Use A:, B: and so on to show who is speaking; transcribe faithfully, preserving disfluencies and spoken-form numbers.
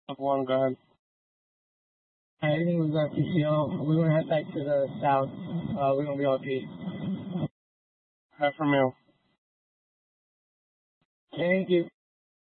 A: One, go ahead.
B: Everything was going to P C O. We're going to head back to the south. Uh, we're going to be all P.
A: Half a mil.
B: Thank you.